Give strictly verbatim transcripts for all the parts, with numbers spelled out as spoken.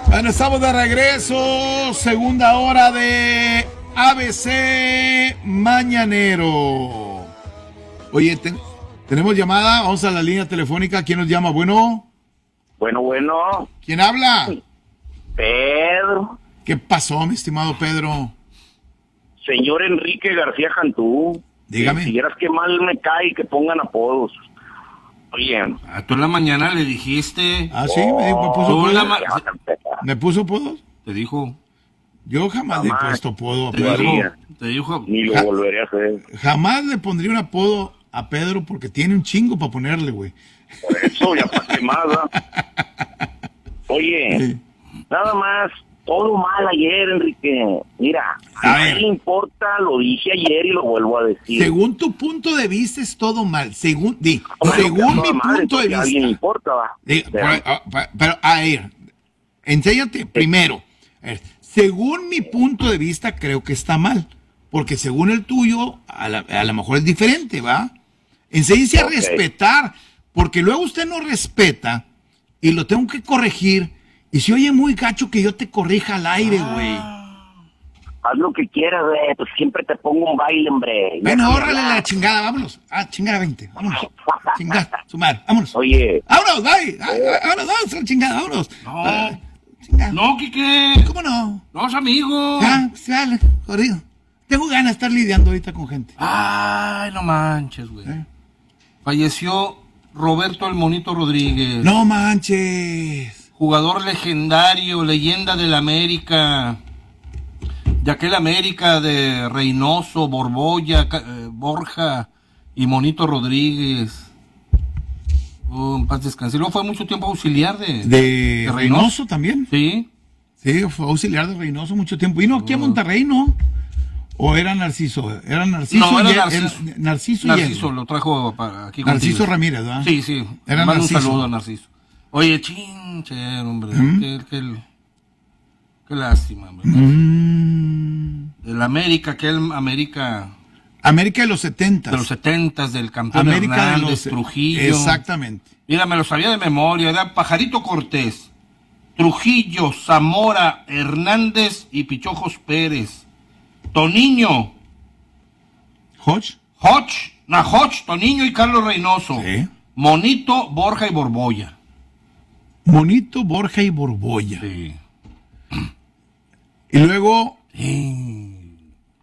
Bueno, estamos de regreso, segunda hora de A B C Mañanero. Oye, ten, tenemos llamada, vamos a la línea telefónica. ¿Quién nos llama? Bueno. Bueno, bueno. ¿Quién habla? Pedro. ¿Qué pasó, mi estimado Pedro? Señor Enrique García Cantú. Dígame. Si quieras que mal me cae, que pongan apodos. Oye. A tú en la mañana le dijiste. Ah, sí, me, dijo, me puso oh, apodos. ma- ¿Me puso apodos? Te dijo. Yo jamás le he Jamás. puesto apodo a Te Pedro. dijo. Te dijo. Ni lo Ja- volveré a hacer. Jamás le pondría un apodo a Pedro porque tiene un chingo para ponerle, güey. Por eso, ya para qué más, ¿verdad? Oye, Sí. nada más, todo mal ayer, Enrique. Mira, A a ver. nadie le importa, lo dije ayer y lo vuelvo a decir. Según tu punto de vista es todo mal. Según, di, Bueno, según que a mi toda madre, punto de porque a alguien le vista. importa, va. Di, O sea, por- ah, pa- pero, a ver, enséñate primero. A ver, según mi punto de vista, creo que está mal. Porque según el tuyo, a, la- a lo mejor es diferente, ¿va? Enséñese a Ok. respetar. Porque luego usted no respeta y lo tengo que corregir. Y si oye muy gacho que yo te corrija al aire, güey. haz lo que quieras, güey, pues siempre te pongo un baile, hombre. Bueno, Déjame órale hablar. la chingada, vámonos. Ah, chingada veinte, vámonos. Chingada, su madre, vámonos. Oye, Vámonos, bye. Ay, ay, Vámonos, vámonos, a la chingada, vámonos. No. Ah, chingada. No, Quique. ¿Cómo no? No, es amigo. Ya, pues, vale, jodido. Tengo ganas de estar lidiando ahorita con gente. Ay, no manches, güey. ¿Eh? Falleció Roberto el Monito Rodríguez. No manches. Jugador legendario, leyenda del América. De aquel América de Reynoso, Borbolla, Ca- eh, Borja y Monito Rodríguez. Oh, en paz descanse. Luego fue mucho tiempo auxiliar de, De Reynoso también. Sí. Sí, fue auxiliar de Reynoso mucho tiempo. Vino aquí a Monterrey, ¿no? ¿O era Narciso? Era Narciso. No, era y- Narciso. era Narciso y Narciso él. lo trajo para aquí Narciso contigo. Ramírez, ¿verdad? Sí, sí. Era Mando Narciso. un saludo a Narciso. Oye, chinche, hombre. ¿Mm? Qué, qué- qué lástima, hombre. Mm. El América, aquel América América de los setentas. de los setentas, del campeón América de Hernández, los Trujillo. Exactamente. Mira, me lo sabía de memoria. Era Pajarito Cortés, Trujillo, Zamora, Hernández y Pichojos Pérez. Toniño, Hodge. Hodge, na Hodge, Toniño y Carlos Reynoso. Sí. Monito, Borja y Borbolla. Monito, Borja y Borbolla. Sí. Y luego Sí.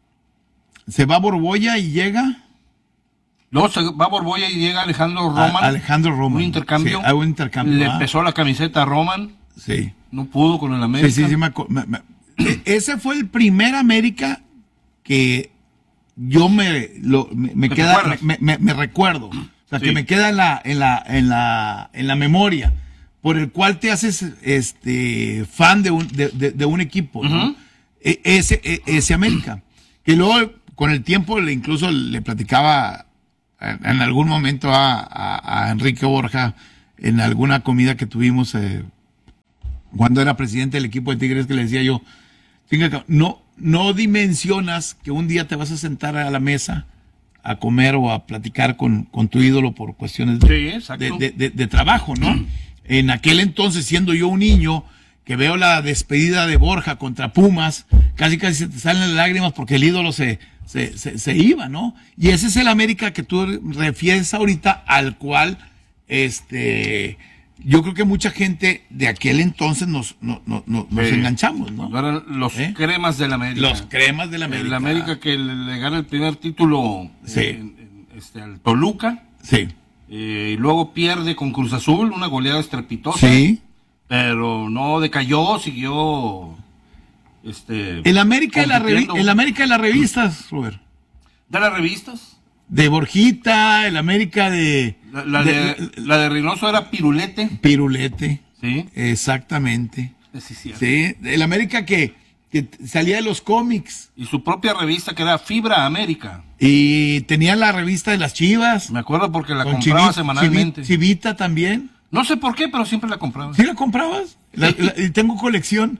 se va Borbolla y llega Luego se va Borbolla y llega Alejandro a- Roman. Alejandro Roman. Un intercambio. Sí, hay un intercambio. Le ah. empezó la camiseta a Roman. Sí. No pudo con el América. Sí, sí, sí. Me, acu- me- me- e- ese fue el primer América que yo me, lo, me, me ¿Que te queda, acuerdas? me, me- me recuerdo. O sea, Sí. que me queda en la, en la, en la, en la memoria, por el cual te haces este fan de un, de, de- de un equipo, ¿no? Ujú. E- ese, e- ese América. Que luego, con el tiempo, le incluso le platicaba en, en algún momento a, a- a Enrique Borja, en alguna comida que tuvimos eh, cuando era presidente del equipo de Tigres, que le decía yo, "Chinga, no, no dimensionas que un día te vas a sentar a la mesa a comer o a platicar con, con tu ídolo por cuestiones de, Sí, exacto. de, de- de- de trabajo, ¿no? En aquel entonces, siendo yo un niño, que veo la despedida de Borja contra Pumas, casi casi se te salen las lágrimas porque el ídolo se, se, se, se iba, ¿no? Y ese es el América que tú refieres ahorita, al cual, este, yo creo que mucha gente de aquel entonces nos, no- no- no- nos Sí. enganchamos, ¿no? Cuando eran los ¿Eh? cremas del América. Los cremas del América. El América que le, le gana el primer título Sí. en- en- este, al Toluca. Sí, eh, y luego pierde con Cruz Azul, una goleada estrepitosa. sí. Pero no decayó, siguió. Este, El América de la revi- compitiendo. el América de las revistas, Robert. ¿De las revistas? De Borjita, el América de, La, la de, la de Reynoso era Pirulete. Pirulete. Sí. Exactamente. Sí, sí. Sí, el América que, que salía de los cómics Y su propia revista que era Fibra América. y tenía la revista de las Chivas. Me acuerdo porque la con compraba Chivi- semanalmente. Chivi- Chivita también. No sé por qué, pero siempre la compraba. ¿Sí la comprabas? La- la- y tengo colección.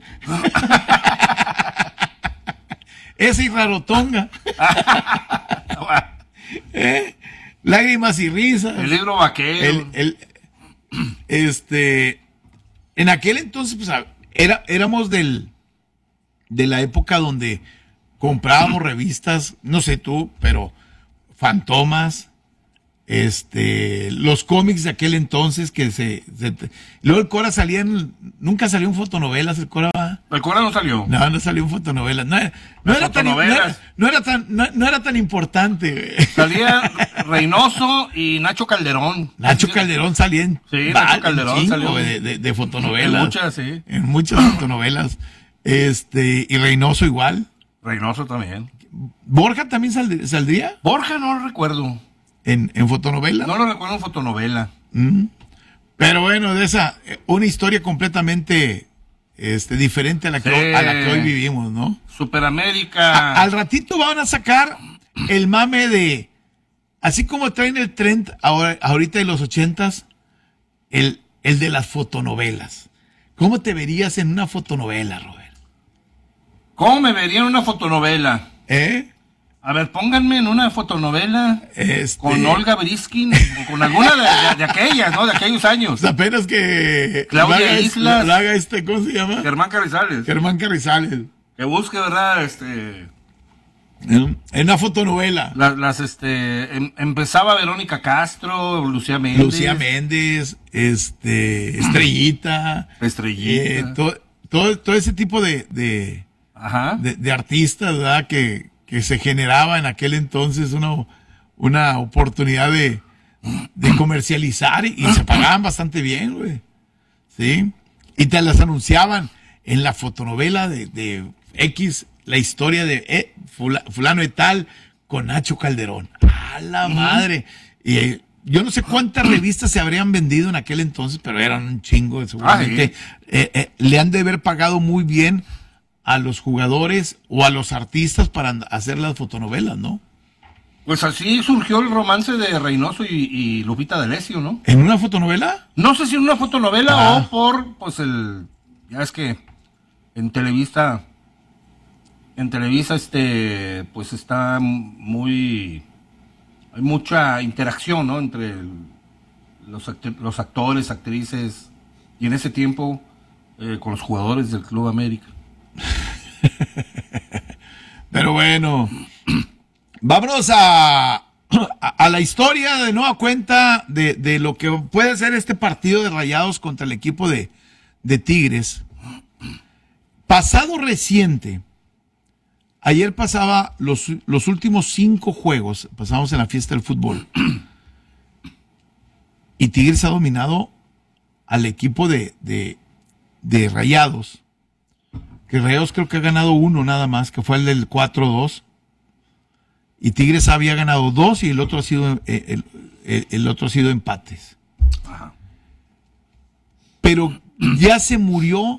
Esa y Rarotonga. ¿Eh? Lágrimas y risas. El libro vaquero. El- el- este, en aquel entonces, pues, a- era, éramos del, de la época donde comprábamos revistas, no sé tú, pero Fantomas, este, los cómics de aquel entonces que se, se luego el Cora salía en, nunca salió en fotonovelas, el Cora va. El Cora no salió. No, no salió en fotonovelas. No, era- no era tan, no, era, no era tan, no, no era tan importante, güey. Salía Reynoso y Nacho Calderón. Nacho Calderón salía en, Sí, va- Nacho Calderón en chingo, salió. güey, de, de, de fotonovelas. En muchas, sí. En muchas fotonovelas. Este, y Reynoso igual. Reynoso también. Borja también sald- saldría Borja no lo recuerdo. en, en fotonovela. No lo recuerdo en fotonovela. Mm. Pero bueno, de esa, eh, una historia completamente este, diferente a la, que, Sí. a la que hoy vivimos, ¿no? Superamérica. A- al ratito van a sacar el mame de, así como traen el trend ahora, ahorita de los ochentas, el, el de las fotonovelas. ¿Cómo te verías en una fotonovela, Robert? ¿Cómo me vería en una fotonovela? ¿Eh? A ver, pónganme en una fotonovela Este, con Olga Briskin o con alguna de, de- de aquellas, ¿no? De aquellos años. pues apenas que Claudia lo haga, este- Islas. lo haga este, ¿cómo se llama? Germán Carrizales. Germán Carrizales. Que busque, ¿verdad? Este, En en una fotonovela. la- las, este, em- empezaba Verónica Castro, Lucía Méndez. Lucía Méndez, este, Estrellita, Estrellita. eh, to- todo, todo ese tipo de, de, Ajá. de, de artistas, ¿verdad? Que, que se generaba en aquel entonces una, una oportunidad de, de comercializar y, y se pagaban bastante bien, güey. ¿Sí? Y te las anunciaban en la fotonovela de, de X, la historia de eh, fula- fulano de tal con Nacho Calderón. ¡A la madre! Y eh, yo no sé cuántas revistas se habrían vendido en aquel entonces, pero eran un chingo, seguramente. Ah, eh, eh, le han de haber pagado muy bien a los jugadores o a los artistas para and- hacer las fotonovelas, ¿no? Pues así surgió el romance de Reynoso y, y Lupita D'Alessio, ¿no? ¿En una fotonovela? No sé si en una fotonovela Ah. o por, pues el, ya es que en Televisa, en Televisa, este, pues está muy, hay mucha interacción, ¿no? Entre el- los, acti- los actores, actrices, y en ese tiempo eh, con los jugadores del Club América. Pero bueno, vámonos a, a, a la historia de nueva cuenta de, de lo que puede ser este partido de Rayados contra el equipo de, de Tigres. Pasado reciente, ayer pasaba los, los últimos cinco juegos, pasamos en la fiesta del fútbol, y Tigres ha dominado al equipo de, de, de Rayados. Que Rayados creo que ha ganado uno nada más, que fue el del cuatro dos. Y Tigres había ganado dos y el otro ha sido, eh, el, el- el otro ha sido empates. Ajá. Pero ya se murió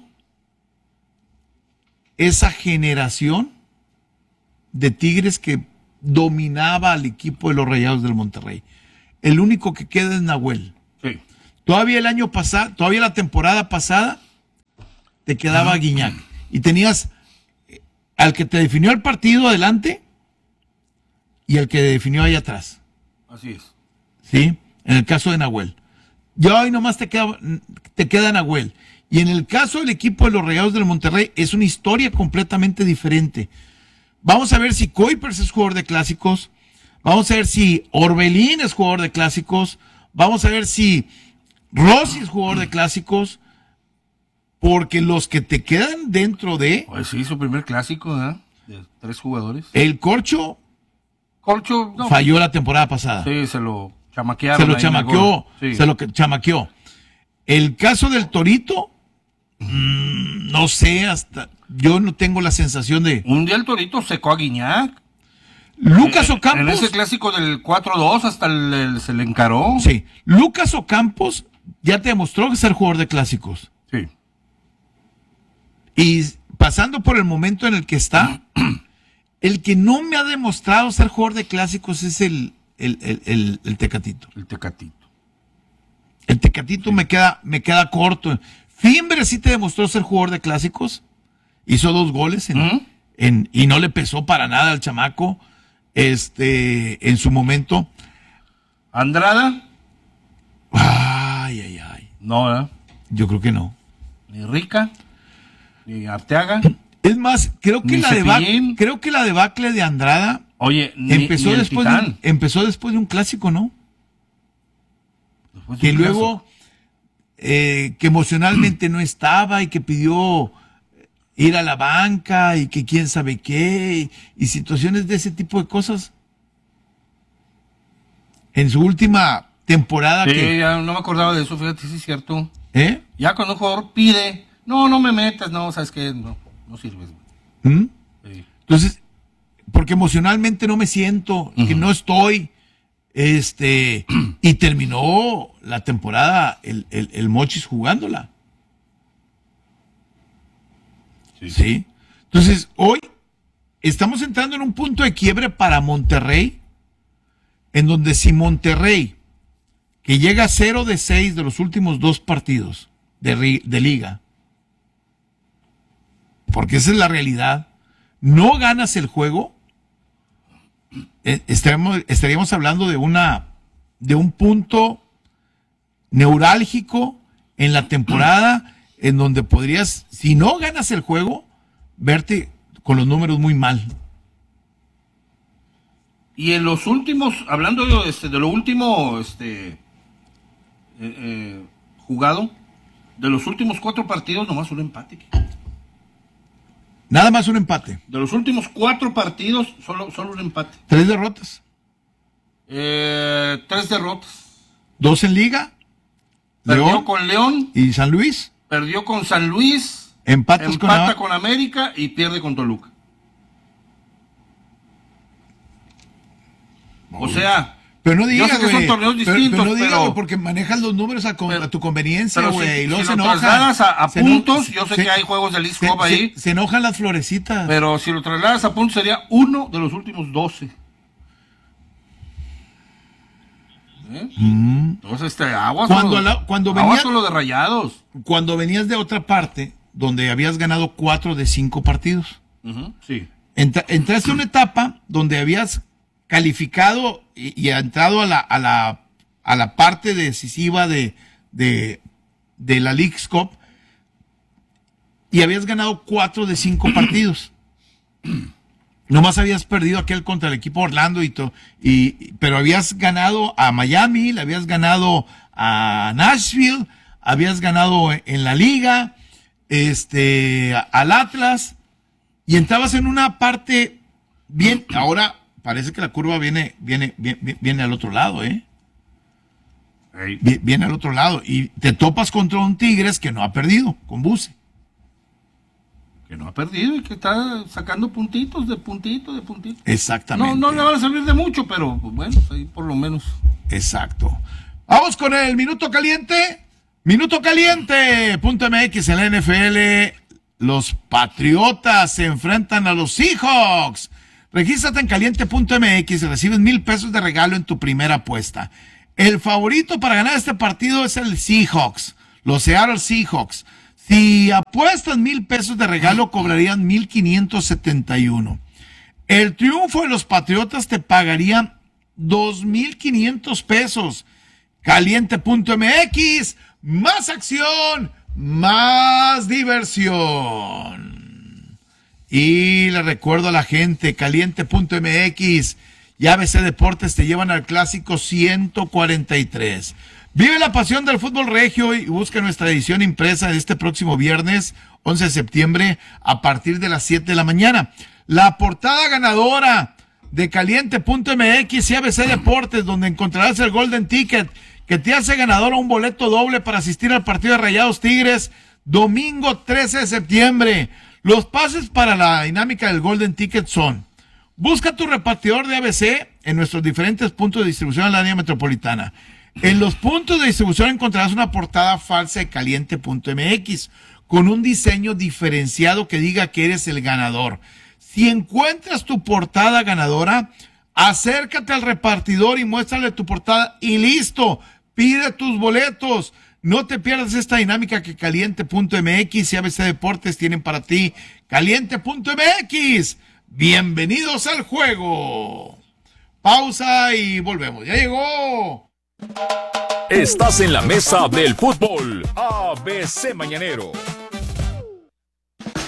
esa generación de Tigres que dominaba al equipo de los Rayados del Monterrey. El único que queda es Nahuel. Sí. Todavía el año pasado, todavía la temporada pasada, te quedaba Guiñac. Y tenías eh, al que te definió el partido adelante y al que definió ahí atrás. Así es. ¿Sí? En el caso de Nahuel. Ya hoy nomás te queda, te queda Nahuel. Y en el caso del equipo de los Rayados del Monterrey es una historia completamente diferente. Vamos a ver si Kuipers es jugador de clásicos. Vamos a ver si Orbelín es jugador de clásicos. Vamos a ver si Rossi es jugador de clásicos. Porque los que te quedan dentro de Pues sí, su primer clásico, ¿eh? De tres jugadores. el Corcho Corcho, no. falló la temporada pasada. Sí, se lo chamaquearon. Se lo ahí en el chamaqueó. gol. Sí. Se lo que- chamaqueó. El caso del Torito, mm, no sé, hasta yo no tengo la sensación de Un día el Torito secó a Guiñac. Lucas En Ocampos. ese clásico del cuatro dos hasta el, el- se le encaró. Sí, Lucas Ocampos ya te demostró que es el jugador de clásicos. Sí. Y pasando por el momento en el que está, el que no me ha demostrado ser jugador de clásicos es el, el, el, el- el Tecatito. El Tecatito. El Tecatito me queda, me queda corto. Fimbre sí te demostró ser jugador de clásicos. Hizo dos goles en, Ujú. en- y no le pesó para nada al chamaco. Este, en su momento. Andrada, Ay, ay, ay. no, ¿verdad? Yo creo que no. Ni Rica. Y Arteaga. Es más, creo que Ni la debacle, Cepillín. creo que la debacle de Andrada Oye, ni, empezó ni el después de, un, Titán. empezó después de un clásico, ¿no? Después de Que un luego eh, que emocionalmente no estaba y que pidió ir a la banca y que quién sabe qué y, y situaciones de ese tipo de cosas. En su última temporada Sí, que ya no me acordaba de eso, fíjate, sí es cierto. ¿eh? Ya cuando un jugador pide, no, no me metas, no, sabes qué, no, no sirves. güey. ¿Mm? Sí. Entonces, porque emocionalmente no me siento, que Ujú. no estoy, este, y terminó la temporada el, el, el Mochis jugándola. Sí. ¿Sí? Entonces, hoy estamos entrando en un punto de quiebre para Monterrey, en donde si Monterrey, que llega a cero de seis de los últimos dos partidos de, ri- de liga, porque esa es la realidad, no ganas el juego, eh, estaríamos, estaríamos hablando de una de un punto neurálgico en la temporada en donde podrías, si no ganas el juego, verte con los números muy mal. Y en los últimos, hablando de, este, de lo último este, eh, eh, jugado, de los últimos cuatro partidos, nomás un empate. Nada más un empate. De los últimos cuatro partidos, solo, solo un empate. Tres derrotas. Eh, tres derrotas. Dos en Liga. Perdió León con León, y San Luis. perdió con San Luis, Empatas con empata Ava- con América y pierde con Toluca. O sea, Pero no yo digas, sé que son güey. torneos Pero- distintos, pero no digas, pero- güey, porque manejas los números a, con- pero- a tu conveniencia, pero güey. si, y luego si se lo enojan. trasladas a, a Se eno- puntos, yo sé se- que hay juegos del Leagues se, Cup ahí, se- se enojan las florecitas. pero si lo trasladas a puntos sería uno de los últimos doce. ¿Eh? Entonces, este, aguas Cuando con lo- la- cuando aguas venía- con lo de Rayados. Cuando venías de otra parte, donde habías ganado cuatro de cinco partidos, Ujú, sí. entra- entraste a una etapa donde habías calificado y, y entrado a la, a la, a la parte decisiva de, de, de la Leagues Cup y habías ganado cuatro de cinco partidos. Nomás habías perdido aquel contra el equipo Orlando y todo, y, pero habías ganado a Miami, le habías ganado a Nashville, habías ganado en, en la liga, este, a- al Atlas, y entrabas en una parte bien. Ahora parece que la curva viene, viene, viene, viene al otro lado, ¿eh? Ey. Vi- Viene al otro lado, y te topas contra un Tigres que no ha perdido, con Buse. Que no ha perdido y que está sacando puntitos de puntito de puntito. Exactamente. No, no le van a servir de mucho, pero pues, bueno, ahí por lo menos. Exacto. Vamos con el minuto caliente. Minuto caliente. Punto M X en la N F L. Los Patriotas se enfrentan a los Seahawks. Regístrate en caliente punto M X y recibes mil pesos de regalo en tu primera apuesta. El favorito para ganar este partido es el Seahawks. Los Seattle Seahawks. Si apuestas mil pesos de regalo, cobrarían mil quinientos setenta y uno. El triunfo de los Patriotas te pagaría dos mil quinientos pesos. caliente punto M X, más acción, más diversión. Y le recuerdo a la gente, caliente punto M X y A B C Deportes te llevan al clásico ciento cuarenta y tres. Vive la pasión del fútbol regio y busca nuestra edición impresa de este próximo viernes, once de septiembre, a partir de las siete de la mañana. La portada ganadora de caliente punto M X y A B C Deportes, donde encontrarás el Golden Ticket, que te hace ganador a un boleto doble para asistir al partido de Rayados Tigres, domingo trece de septiembre. Los pases para la dinámica del Golden Ticket son: busca tu repartidor de A B C en nuestros diferentes puntos de distribución en la área metropolitana. En los puntos de distribución encontrarás una portada falsa de caliente punto M X con un diseño diferenciado que diga que eres el ganador. Si encuentras tu portada ganadora, acércate al repartidor y muéstrale tu portada y listo, pide tus boletos. No te pierdas esta dinámica que caliente punto M X y A B C Deportes tienen para ti. caliente punto M X, bienvenidos al juego. Pausa y volvemos. ¡Ya llegó! Estás en la mesa del fútbol. A B C Mañanero.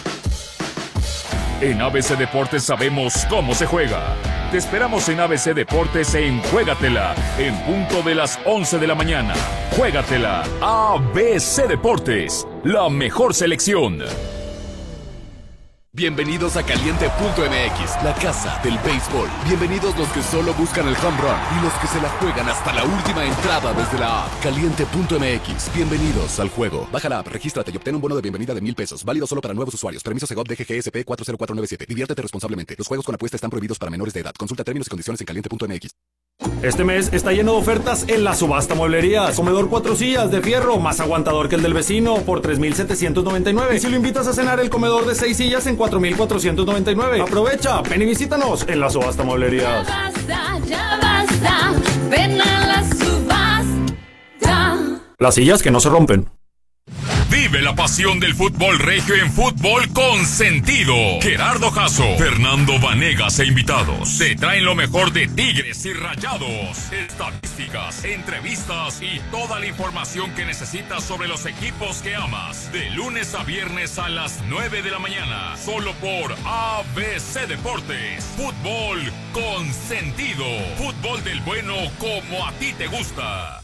En A B C Deportes sabemos cómo se juega. Te esperamos en A B C Deportes en Juégatela, en punto de las once de la mañana. Juégatela, A B C Deportes, la mejor selección. Bienvenidos a Caliente punto M X, la casa del béisbol. Bienvenidos los que solo buscan el home run y los que se la juegan hasta la última entrada desde la app. Caliente punto M X, bienvenidos al juego. Baja la app, regístrate y obtén un bono de bienvenida de mil pesos. Válido solo para nuevos usuarios. Permiso Segov D G G S P cuatro cero cuatro nueve siete. Diviértete responsablemente. Los juegos con apuesta están prohibidos para menores de edad. Consulta términos y condiciones en Caliente punto M X. Este mes está lleno de ofertas en la subasta mueblerías. Comedor cuatro sillas de fierro, más aguantador que el del vecino, por tres mil setecientos noventa y nueve. Y si lo invitas a cenar, el comedor de seis sillas en cuatro mil cuatrocientos noventa y nueve. Aprovecha, ven y visítanos en la subasta mueblerías. Ya basta, ya basta, ven a la subasta. Las sillas que no se rompen. Vive la pasión del fútbol regio en Fútbol con Sentido. Gerardo Jasso, Fernando Vanegas e invitados te traen lo mejor de Tigres y Rayados. Estadísticas, entrevistas y toda la información que necesitas sobre los equipos que amas. De lunes a viernes a las nueve de la mañana. Solo por A B C Deportes. Fútbol con Sentido. Fútbol del bueno como a ti te gusta.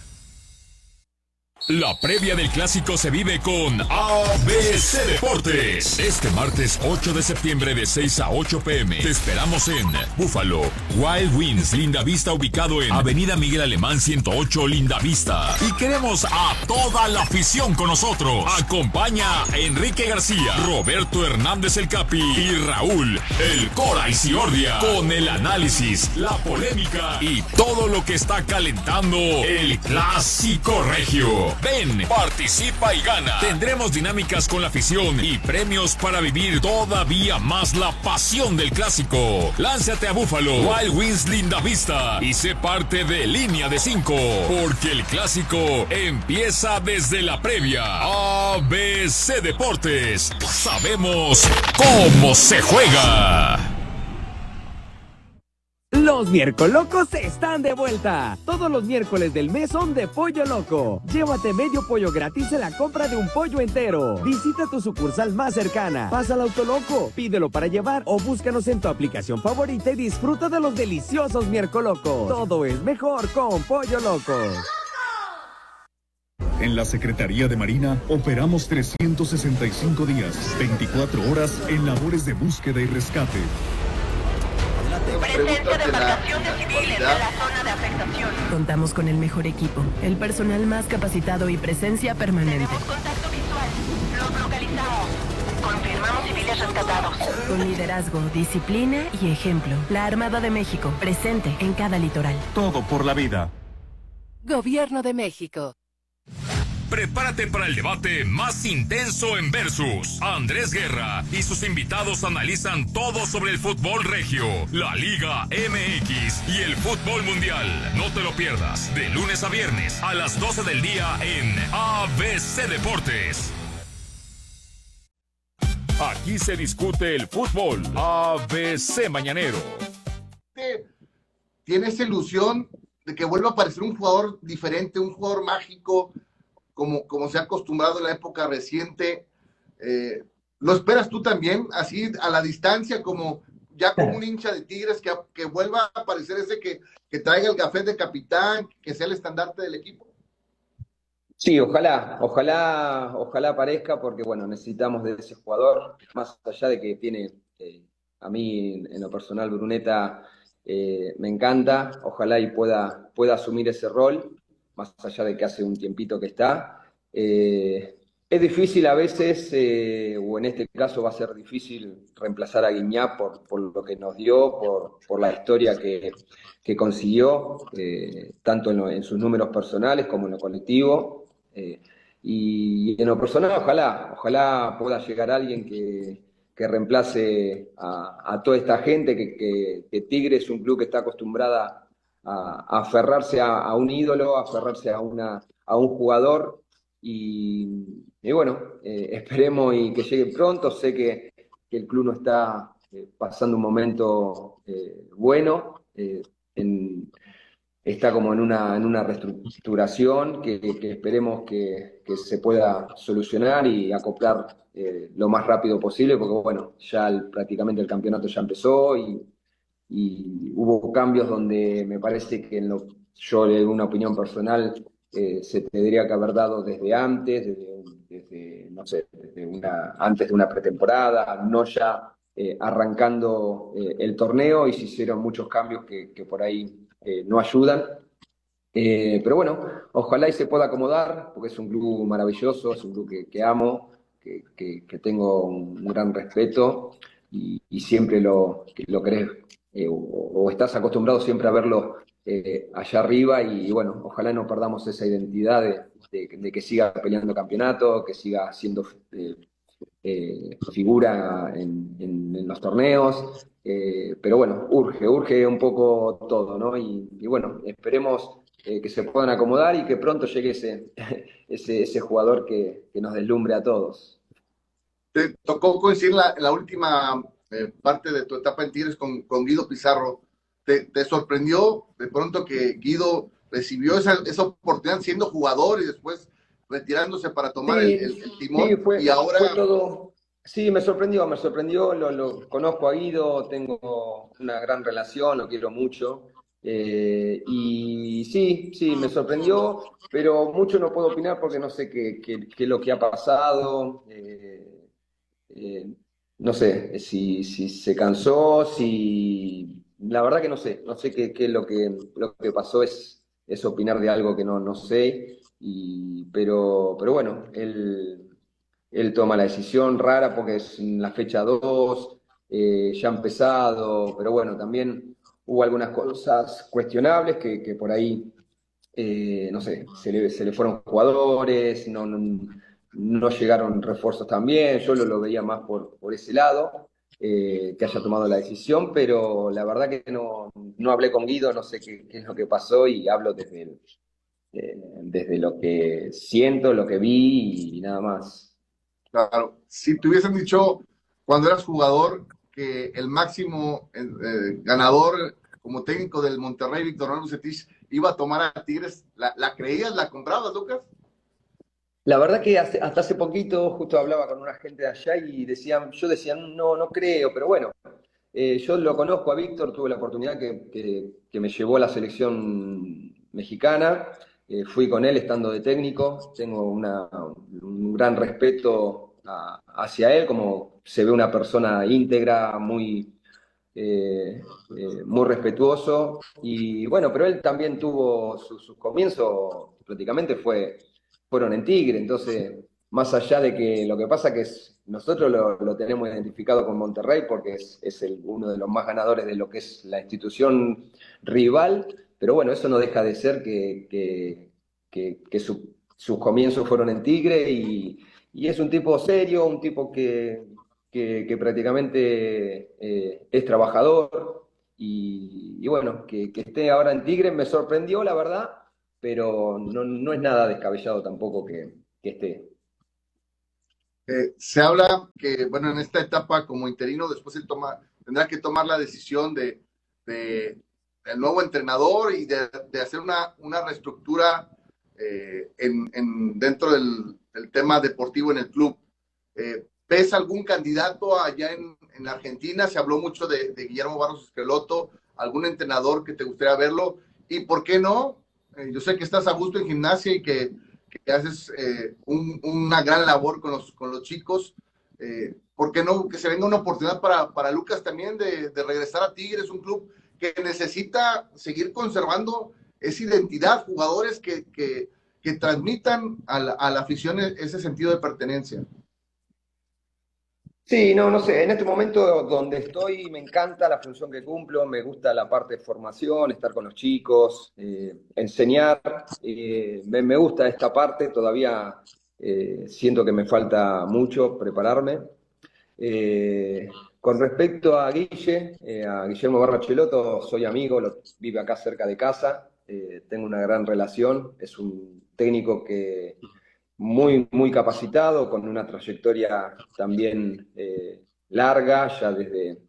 La previa del clásico se vive con A B C Deportes. Este martes ocho de septiembre de seis a ocho pm. Te esperamos en Búfalo, Wild Wings, Lindavista, ubicado en Avenida Miguel Alemán ciento ocho, Lindavista. Y queremos a toda la afición con nosotros. Acompaña a Enrique García, Roberto Hernández el Capi y Raúl el Cora y Ciordia, con el análisis, la polémica y todo lo que está calentando el clásico regio. Ven, participa y gana. Tendremos dinámicas con la afición y premios para vivir todavía más la pasión del clásico. Lánzate a Búfalo, Wild Wings Lindavista y sé parte de Línea de cinco, porque el clásico empieza desde la previa. A B C Deportes, sabemos cómo se juega. Los Miercolocos están de vuelta. Todos los miércoles del mes son de Pollo Loco. Llévate medio pollo gratis en la compra de un pollo entero. Visita tu sucursal más cercana. Pasa al Autoloco, pídelo para llevar o búscanos en tu aplicación favorita y disfruta de los deliciosos Miercolocos. Todo es mejor con Pollo Loco. En la Secretaría de Marina operamos trescientos sesenta y cinco días, veinticuatro horas en labores de búsqueda y rescate. Presencia de embarcaciones civiles en la zona de afectación. Contamos con el mejor equipo, el personal más capacitado y presencia permanente. Tenemos contacto visual. Los localizamos. Confirmamos civiles rescatados. Con liderazgo, disciplina y ejemplo. La Armada de México, presente en cada litoral. Todo por la vida. Gobierno de México. Prepárate para el debate más intenso en Versus. Andrés Guerra y sus invitados analizan todo sobre el fútbol regio, la Liga M X y el fútbol mundial. No te lo pierdas, de lunes a viernes a las doce del día en A B C Deportes. Aquí se discute el fútbol. A B C Mañanero. Tiene esa ilusión de que vuelva a aparecer un jugador diferente, un jugador mágico, Como, como se ha acostumbrado en la época reciente. Eh, ¿Lo esperas tú también, así a la distancia, como ya como un hincha de Tigres, que, que vuelva a aparecer ese que, que traiga el gafet de capitán, que sea el estandarte del equipo? Sí, ojalá, ojalá, ojalá aparezca, porque bueno, necesitamos de ese jugador, más allá de que tiene, eh, a mí en, en lo personal, Bruneta eh, me encanta, ojalá y pueda, pueda asumir ese rol, más allá de que hace un tiempito que está. Eh, es difícil a veces, eh, o en este caso va a ser difícil reemplazar a Guiñá por, por lo que nos dio, por, por la historia que, que consiguió, eh, tanto en, lo, en sus números personales como en lo colectivo. Eh, y, y en lo personal, ojalá, ojalá pueda llegar alguien que, que reemplace a, a toda esta gente, que, que, que Tigre es un club que está acostumbrada a, a aferrarse a, a un ídolo, a aferrarse a, una, a un jugador, y, y bueno, eh, esperemos y que llegue pronto. Sé que, que el club no está eh, pasando un momento eh, bueno, eh, en, está como en una, en una reestructuración que, que esperemos que, que se pueda solucionar y acoplar eh, lo más rápido posible, porque bueno, ya el- prácticamente el campeonato ya empezó y, y hubo cambios donde me parece que en lo, yo en una opinión personal eh, se tendría que haber dado desde antes, desde, desde, no sé, desde una, antes de una pretemporada, no ya eh, arrancando eh, el torneo y se hicieron muchos cambios que, que por ahí eh, no ayudan. Eh, pero bueno, ojalá y se pueda acomodar, porque es un club maravilloso, es un club que, que amo, que, que- que tengo un gran respeto y, y siempre lo, que lo querés, eh, o, o estás acostumbrado siempre a verlo eh, allá arriba y, bueno, ojalá no perdamos esa identidad de, de- de que siga peleando campeonato, que siga siendo eh, eh, figura en, en- en los torneos, eh, pero bueno, urge, urge un poco todo, ¿no? Y, y bueno, esperemos eh, que se puedan acomodar y que pronto llegue ese, ese, ese jugador que, que nos deslumbre a todos. Te tocó coincidir la, la última eh, parte de tu etapa en Tigres con, con Guido Pizarro. ¿Te, te sorprendió de pronto que Guido recibió esa, esa oportunidad siendo jugador y después retirándose para tomar el, Sí, el- el sí, timón? fue, Y ahora, fue todo. Sí, me sorprendió, me sorprendió. Lo, lo conozco a Guido, tengo una gran relación, lo quiero mucho. Eh, y sí, sí, me sorprendió, pero mucho no puedo opinar porque no sé qué, qué- qué es lo que ha pasado. Eh, eh, no sé si, si se cansó, si. La verdad que no sé, no sé qué, qué es lo que, lo que pasó, es, es opinar de algo que no, no sé. Y, pero, pero bueno, él, él toma la decisión rara porque es en la fecha dos, eh, ya ha empezado, pero bueno, también hubo algunas cosas cuestionables que, que por ahí, eh, no sé, se le, se le fueron jugadores, no, no, no llegaron refuerzos también, yo lo, lo veía más por, por ese lado, eh, que haya tomado la decisión, pero la verdad que no, no hablé con Guido, no sé qué, qué es lo que pasó y hablo desde el eh, desde lo que siento, lo que vi y nada más. claro, si te hubiesen dicho cuando eras jugador que el máximo eh, eh, ganador como técnico del Monterrey, Víctor Manuel Bucetich, iba a tomar a Tigres, ¿la, la creías, la comprabas, Lucas? La verdad que hace- hasta hace poquito justo hablaba con una gente de allá y decían, yo decía, no, no creo, pero bueno, eh, yo lo conozco a Víctor, tuve la oportunidad que, que- que me llevó a la selección mexicana, eh, fui con él estando de técnico, tengo una- un gran respeto a- hacia él, como se ve una persona íntegra, muy, eh, eh, muy respetuoso. Y bueno, pero él también tuvo su- sus comienzos, prácticamente fue, fueron en Tigre, entonces, más allá de que lo que pasa que es, nosotros lo, lo tenemos identificado con Monterrey porque es, es el, uno de los más ganadores de lo que es la institución rival, pero bueno, eso no deja de ser que, que, que, que su- sus comienzos fueron en Tigre y, y es un tipo serio, un tipo que, que, que prácticamente eh, es trabajador y, y bueno, que, que esté ahora en Tigre me sorprendió, la verdad, pero no, no es nada descabellado tampoco que, que esté. Eh, se habla que, bueno, en esta etapa como interino, después él toma, tendrá que tomar la decisión de, de el nuevo entrenador y de, de hacer una, una reestructura eh, en, en, dentro del, del, tema deportivo en el club. Eh, ¿Ves algún candidato allá en, en Argentina? Se habló mucho de, de Guillermo Barros Esqueloto, algún entrenador que te gustaría verlo. ¿Y por qué no? Eh, yo sé que estás a gusto en gimnasia y que que haces eh, un, una gran labor con los, con los chicos. Eh, ¿Por qué no que se venga una oportunidad para, para Lucas también de, de regresar a Tigres, un club que necesita seguir conservando esa identidad, jugadores que, que, que transmitan a la, a la afición ese sentido de pertenencia? Sí, no, no sé, en este momento donde estoy me encanta la función que cumplo, me gusta la parte de formación, estar con los chicos, eh, enseñar, eh, me, me gusta esta parte, todavía eh, siento que me falta mucho prepararme. Eh, con respecto a Guille, eh, a Guillermo Barbacheloto, soy amigo, lo, vive acá cerca de casa, eh, tengo una gran relación, es un técnico que muy, muy capacitado, con una trayectoria también eh, larga, ya desde,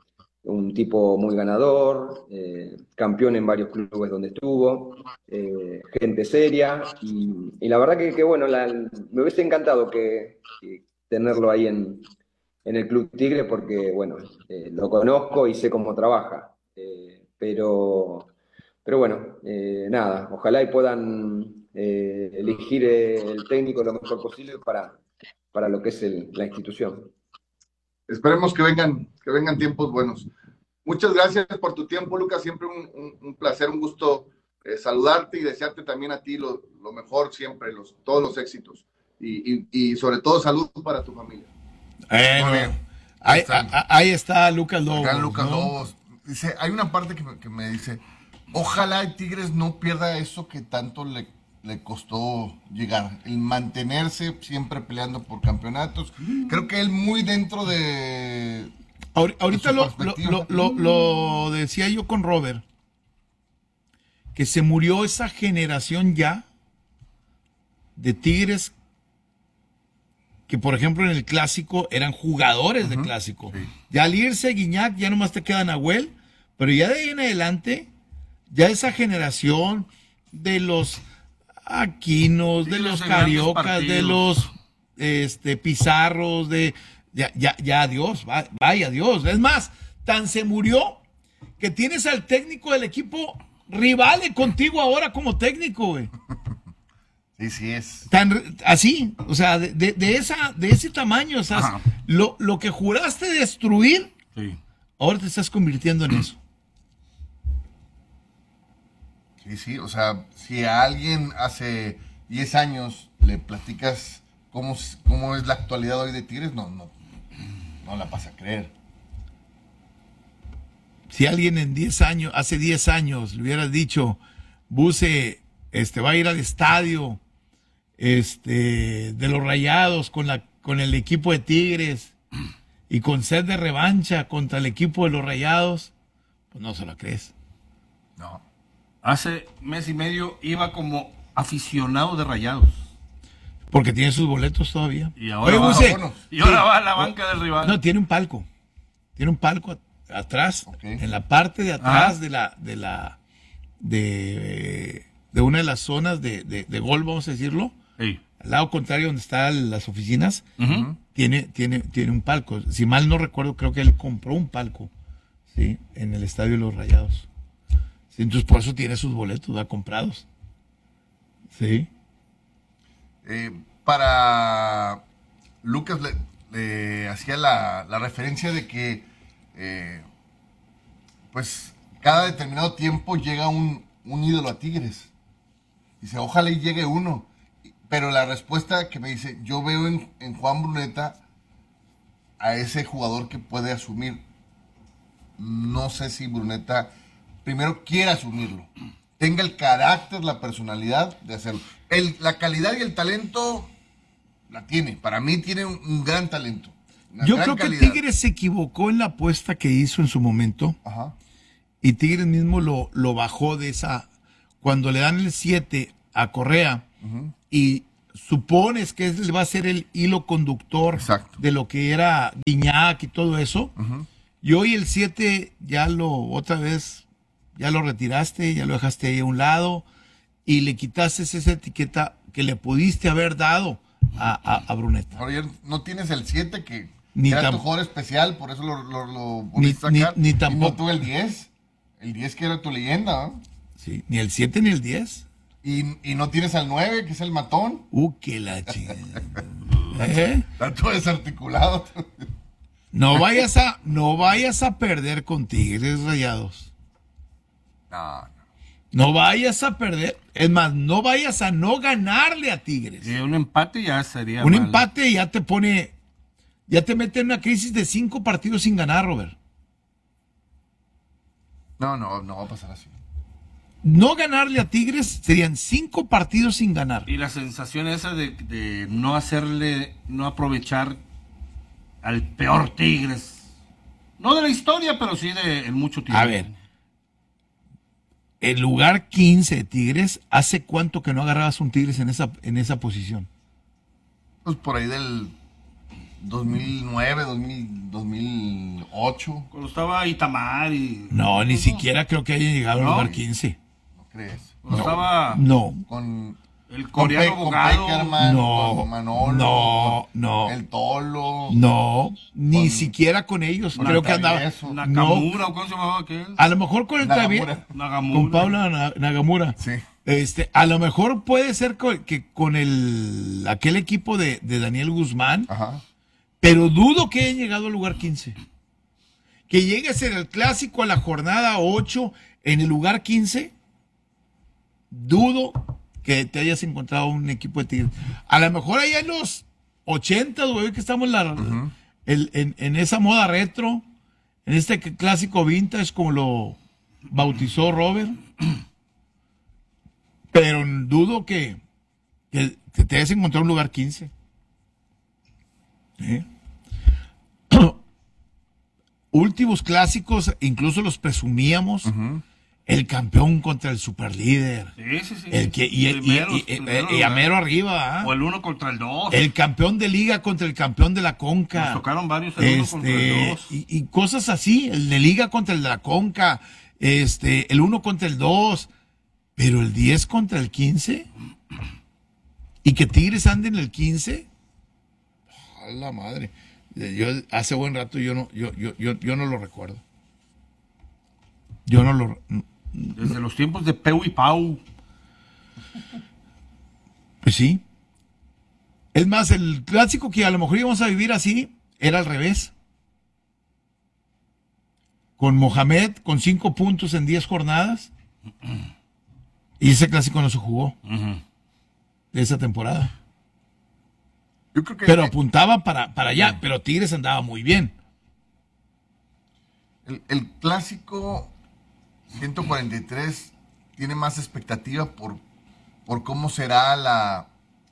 un tipo muy ganador, eh, campeón en varios clubes donde estuvo, eh, gente seria, y, y la verdad que, que bueno, la, me hubiese encantado que, que tenerlo ahí en, en el Club Tigre, porque bueno, eh, lo conozco y sé cómo trabaja, eh, pero, pero bueno, eh, nada, ojalá y puedan eh, elegir eh, el técnico lo mejor posible para, para lo que es el, la institución. Esperemos que vengan, que vengan tiempos buenos. Muchas gracias por tu tiempo, Lucas. Siempre un, un, un placer, un gusto eh, saludarte y desearte también a ti lo, lo mejor siempre, los, todos los éxitos. Y, y, y sobre todo salud para tu familia. Bueno, ahí, está. ahí está Lucas Lobos. Gran Lucas ¿no? Lobos. Dice, hay una parte que me, que me dice, ojalá el Tigres no pierda eso que tanto le, le costó llegar, el mantenerse siempre peleando por campeonatos. Creo que él muy dentro de... Ahorita de lo, lo, lo, lo, lo decía yo con Robert, que se murió esa generación ya de Tigres que, por ejemplo, en el Clásico eran jugadores uh-huh. de Clásico. Sí. Ya al irse Guiñac ya nomás te queda Nahuel, pero ya de ahí en adelante, ya esa generación de los Aquinos, sí, de los Cariocas, de los este, Pizarros, de ya, ya, ya adiós, vaya adiós. Es más, tan se murió que tienes al técnico del equipo rival contigo ahora como técnico, güey. Sí, sí es. Tan, así, o sea, de, de, de, esa, de ese tamaño, o sea, lo, lo que juraste destruir, sí. ahora te estás convirtiendo en eso. Sí, sí, o sea, si a alguien hace diez años le platicas cómo, cómo es la actualidad hoy de Tigres, no, no, no la vas a creer. Si alguien en diez años, hace diez años le hubieras dicho, Buse, este, va a ir al estadio, este, de los Rayados con la, con el equipo de Tigres y con sed de revancha contra el equipo de los Rayados, pues no se lo crees. No. Hace mes y medio iba como aficionado de Rayados. Porque tiene sus boletos todavía. Y ahora, Oye, va, Buse, bueno, y ahora sí, va a la banca del rival. No, tiene un palco. Tiene un palco atrás, okay. En la parte de atrás ah. de la, de la, de, de una de las zonas de, de, de gol, vamos a decirlo. Sí. Al lado contrario donde están las oficinas, uh-huh. tiene, tiene, tiene un palco. Si mal no recuerdo, creo que él compró un palco, sí, en el estadio de los Rayados. Sí, entonces por eso tiene sus boletos ya comprados. Sí. Eh, para Lucas le, le hacía la, la referencia de que eh, pues cada determinado tiempo llega un, un ídolo a Tigres. Dice, ojalá y llegue uno. Pero la respuesta que me dice, yo veo en, en Juan Bruneta a ese jugador que puede asumir. No sé si Bruneta primero quiera asumirlo, tenga el carácter, la personalidad de hacerlo. El, la calidad y el talento la tiene. Para mí tiene un, un gran talento. Yo gran creo calidad. que Tigres se equivocó en la apuesta que hizo en su momento. Ajá. Y Tigres mismo lo, lo bajó de esa... Cuando le dan el siete a Correa, uh-huh. y supones que él va a ser el hilo conductor Exacto. de lo que era Guiñac y todo eso, uh-huh. y hoy el siete ya lo, otra vez, ya lo retiraste, ya lo dejaste ahí a un lado, y le quitaste esa etiqueta que le pudiste haber dado a, a, a Bruneta. Ahora no tienes el siete que ni era tam- tu jugador especial, por eso lo, lo, lo ni, volviste a sacar. Ni, ni y tampoco. no tú el diez. El diez que era tu leyenda, ¿no? Sí, ni el siete ni el diez. Y, y no tienes al nueve, que es el matón. Uh, que la chingada. ¿Eh? Está todo desarticulado. No vayas a, no vayas a perder con Tigres Rayados. No, no. No vayas a perder. Es más, no vayas a no ganarle a Tigres. Sí, un empate ya sería. Un mal. empate ya te pone, ya te mete en una crisis de cinco partidos sin ganar, Robert. No, no, no va a pasar así. No ganarle a Tigres serían cinco partidos sin ganar. Y la sensación esa de, de no hacerle, no aprovechar al peor Tigres. No de la historia, pero sí de en mucho tiempo. A ver, el lugar quince de Tigres, ¿hace cuánto que no agarrabas un Tigres en esa, en esa posición? Pues por ahí del dos mil nueve, dos mil, dos mil ocho. Cuando estaba Itamar y... No, ni siquiera creo que haya llegado al ¿No? lugar quince. ¿No crees? Cuando No. estaba No. Con el con coreano Pe- con abogado. Peckerman, No, con Manolo, no, no. el Tolo. No, ni Con- siquiera con ellos. con Creo el que andaba. Travieso. Nakamura, No, ¿o cómo se llamaba aquel? a lo mejor con el Nagamura. Travieso. Nagamura. Con Pablo Na- Nagamura. Sí. Este, a lo mejor puede ser co- que con el aquel equipo de, de Daniel Guzmán, Ajá. pero dudo que haya llegado al lugar quince. Que llegue a ser el clásico a la jornada ocho en el lugar quince, dudo que te hayas encontrado un equipo de Tigres. A lo mejor allá en los ochenta, güey, que estamos en, la, Ujú. el- en, en esa moda retro, en este clásico vintage, como lo bautizó Robert. Pero dudo que, que, que te hayas encontrado un lugar quince. ¿Eh? Últimos clásicos, incluso los presumíamos. Ujú. El campeón contra el superlíder. Sí, sí, sí. El que, y, y- Primeros, y- y- primeros y a lugar. mero arriba. ¿ah? O el uno contra el dos. El campeón de liga contra el campeón de la Conca. Nos tocaron varios el uno contra el Este, dos. y, y cosas así. El de liga contra el de la Conca. Este, el uno contra el dos. Pero el diez contra el quince. Y que Tigres ande en el quince. A la madre. Yo hace buen rato yo no, yo, yo, yo, yo no lo recuerdo. Yo no lo. Desde los tiempos de Peu y Pau. Pues sí. Es más, el clásico que a lo mejor íbamos a vivir así era al revés. Con Mohamed, con cinco puntos en diez jornadas. Y ese clásico no se jugó. De esa temporada. Yo creo que Pero apuntaba para, para allá. Pero Tigres andaba muy bien. el, el clásico ciento cuarenta y tres tiene más expectativa por, por cómo será la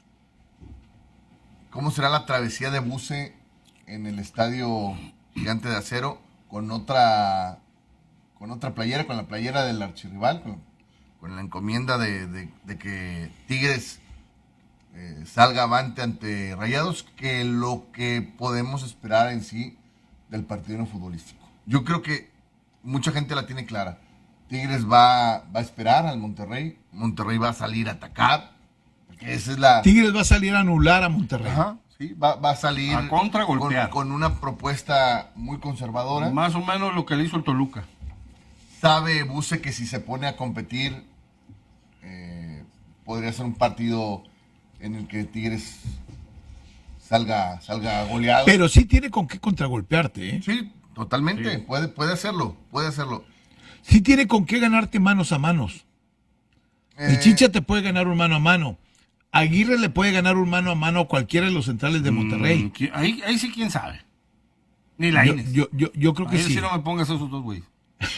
cómo será la travesía de Buse en el estadio Gigante de Acero con otra con otra playera, con la playera del archirrival, con, con la encomienda de, de- de que Tigres eh, salga avante ante Rayados, que lo que podemos esperar en sí del partido futbolístico. Yo creo que mucha gente la tiene clara. Tigres va, va a esperar al Monterrey, Monterrey va a salir a atacar, porque esa es la... Tigres va a salir a anular a Monterrey. Ajá, sí, va, va a salir A contragolpear. con, con una propuesta muy conservadora. Más o menos lo que le hizo el Toluca. Sabe Buse que si se pone a competir, eh, podría ser un partido en el que Tigres salga, salga goleado. Pero sí tiene con qué contragolpearte, ¿eh? Sí, totalmente, Sí. Puede, puede hacerlo, puede hacerlo. Sí tiene con qué ganarte manos a manos. El Eh, Chicha te puede ganar un mano a mano. Aguirre le puede ganar un mano a mano a cualquiera de los centrales de Monterrey. Mm, qui- ahí, ahí sí, quién sabe. Ni la Yo, Inés. yo, yo, yo creo que Ahí sí. sí no me pongas esos dos güeyes.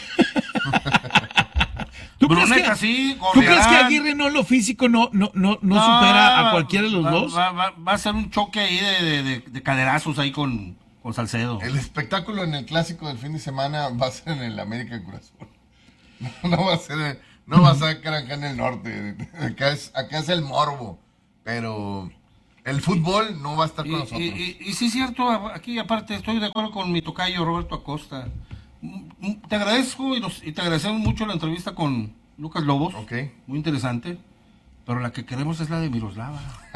¿Tú crees Bruneta que, sí, ¿tú crees que Gorriarán. Aguirre no lo físico no, no, no, no supera a cualquiera de los va, dos? Va, va- va a ser un choque ahí de, de, de- de caderazos ahí con, con Salcedo. El espectáculo en el clásico del fin de semana va a ser en el América de Cruz Azul. No, no va a ser, en- no va a ser acá en el norte. Acá es, acá es el morbo. Pero el fútbol no va a estar Y, con nosotros. y, y- y sí es cierto, aquí aparte estoy de acuerdo con mi tocayo Roberto Acosta. Mm, mm, Te agradezco y, nos- y te agradecemos mucho la entrevista con Lucas Lobos. Ok. Muy interesante. Pero la que queremos es la de Miroslava.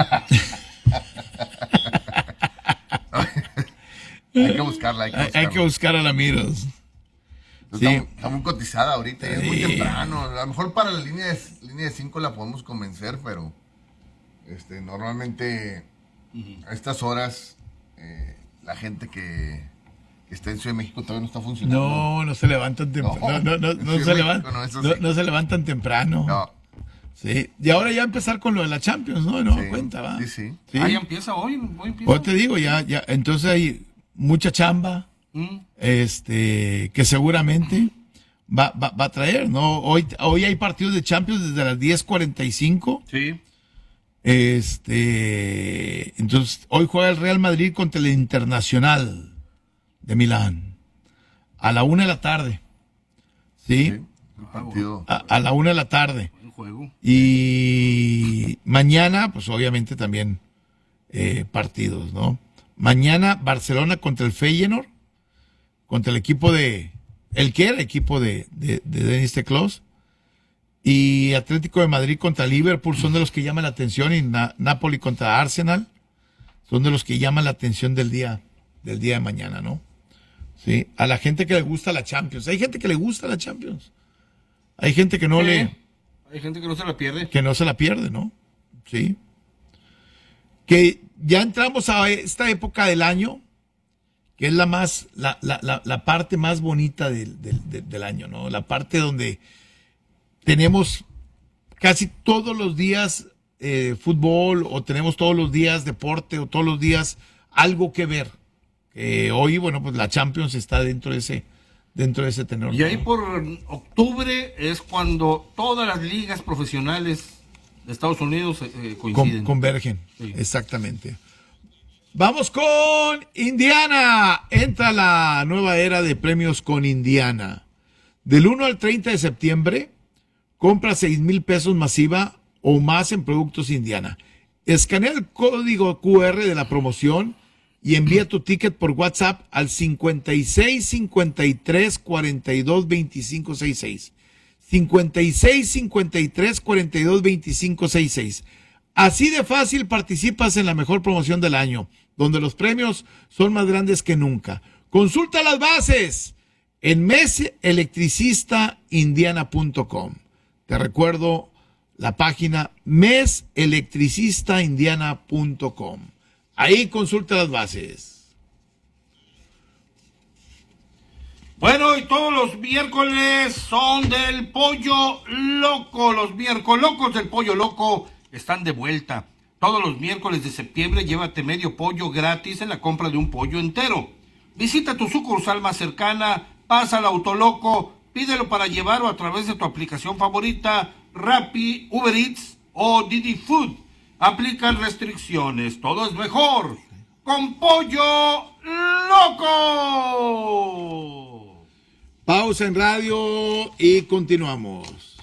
Hay que buscarla, hay que Hay, buscarla. hay que buscar a la Miros. Está, Sí. muy- está muy cotizada ahorita, y es muy Sí. temprano. A lo mejor para la línea de, línea de cinco la podemos convencer, pero este, normalmente a estas horas eh, la gente que, que está en Ciudad de México todavía no está funcionando. No, no se levantan temprano. No, no, no, no Sí, se, México, levantan, no, eso no, sí. no se levantan temprano. No. Sí. Y ahora ya empezar con lo de la Champions, ¿no? No Sí, cuenta, ¿va? sí, sí. Sí. Ah, ya empieza hoy. Hoy empieza. Pues te digo, ya, ya, entonces hay mucha chamba, Mm. este, que seguramente va, va, va a traer, ¿no? Hoy, hoy hay partidos de Champions desde las diez cuarenta y cinco. Sí. Este, entonces, hoy juega el Real Madrid contra el Internacional de Milán. A la una de la tarde. ¿Sí? Sí, un partido. A, a la una de la tarde. Buen juego. Y mañana, pues obviamente también eh, partidos, ¿no? Mañana Barcelona contra el Feyenoord, contra el equipo de, el que era equipo de, de, de Denis Teclós. Y Atlético de Madrid contra Liverpool son de los que llaman la atención, y Na- Napoli contra Arsenal son de los que llaman la atención del día, del día de mañana, ¿no? Sí, a la gente que le gusta la Champions. Hay gente que le gusta la Champions. Hay gente que no Sí. le... Hay gente que no se la pierde. Que no se la pierde, ¿no? Sí. Que ya entramos a esta época del año, que es la más, la, la, la, la parte más bonita del, del, del, del año, ¿no? La parte donde tenemos casi todos los días eh, fútbol, o tenemos todos los días deporte, o todos los días algo que ver. Eh, hoy, bueno, pues la Champions está dentro de ese, dentro de ese tenor. Y ahí por octubre es cuando todas las ligas profesionales de Estados Unidos eh, coinciden. Con, convergen, Sí. exactamente. Vamos con Indiana. Entra la nueva era de premios con Indiana. Del uno al treinta de septiembre, compra seis mil pesos masiva o más en productos Indiana. Escanea el código cu erre de la promoción y envía tu ticket por WhatsApp al cincuenta y seis, cincuenta y tres, cuarenta y dos, veinticinco, sesenta y seis. cincuenta y seis, cincuenta y tres, cuarenta y dos, veinticinco, sesenta y seis. Así de fácil participas en la mejor promoción del año, donde los premios son más grandes que nunca. Consulta las bases en mes electricista indiana punto com. Te recuerdo la página mes electricista indiana punto com. Ahí consulta las bases. Bueno, y todos los miércoles son del Pollo Loco. Los miércoles locos del Pollo Loco están de vuelta. Todos los miércoles de septiembre llévate medio pollo gratis en la compra de un pollo entero. Visita tu sucursal más cercana, pasa al Autoloco, pídelo para llevar o a través de tu aplicación favorita, Rappi, Uber Eats o Didi Food. Aplican restricciones. Todo es mejor con Pollo Loco. Pausa en radio y continuamos.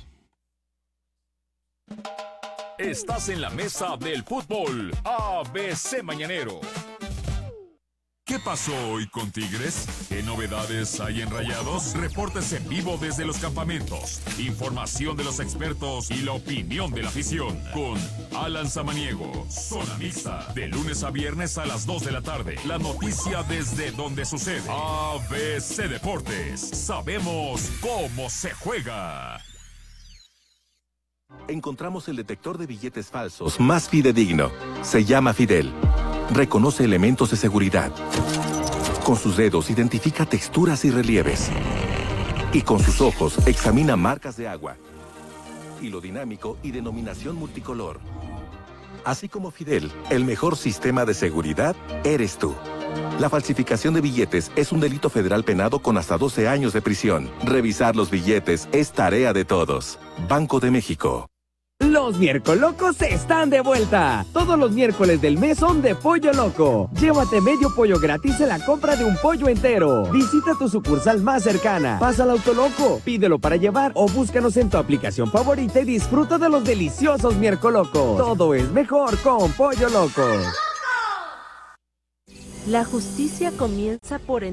Estás en la mesa del fútbol A B C Mañanero. ¿Qué pasó hoy con Tigres? ¿Qué novedades hay en Rayados? Reportes en vivo desde los campamentos, información de los expertos y la opinión de la afición. Con Alan Samaniego, Zona Mixta, de lunes a viernes a las dos de la tarde. La noticia desde donde sucede. A B C Deportes. Sabemos cómo se juega. Encontramos el detector de billetes falsos más fidedigno. Se llama Fidel. Reconoce elementos de seguridad. Con sus dedos identifica texturas y relieves. Y con sus ojos examina marcas de agua, hilo dinámico y denominación multicolor. Así como Fidel, el mejor sistema de seguridad eres tú. La falsificación de billetes es un delito federal penado con hasta doce años de prisión. Revisar los billetes es tarea de todos. Banco de México. Los Miercolocos están de vuelta. Todos los miércoles del mes son de Pollo Loco. Llévate medio pollo gratis en la compra de un pollo entero. Visita tu sucursal más cercana. Pasa al Autoloco, pídelo para llevar o búscanos en tu aplicación favorita y disfruta de los deliciosos Miercolocos. Todo es mejor con Pollo Loco. La justicia comienza por